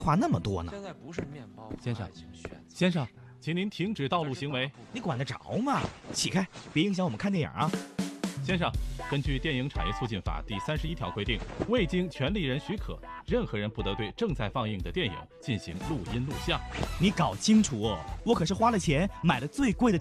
话那么多呢？ 现在不是面包， 先生，请您停止道路行为。 你管得着吗？起开，别影响我们看电影啊！ 先生，根据电影产业促进法第31条规定，未经权利人许可，任何人不得对正在放映的电影进行录音录像。 你搞清楚哦，我可是花了钱买了最贵的